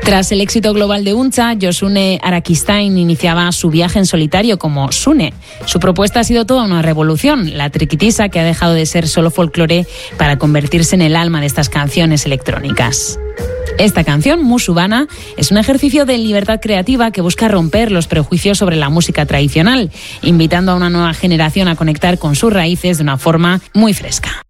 Tras el éxito global de Untxa, Josune Arakistain iniciaba su viaje en solitario como Sune. Su propuesta ha sido toda una revolución, la triquitisa que ha dejado de ser solo folclore para convertirse en el alma de estas canciones electrónicas. Esta canción, Musubana, es un ejercicio de libertad creativa que busca romper los prejuicios sobre la música tradicional, invitando a una nueva generación a conectar con sus raíces de una forma muy fresca.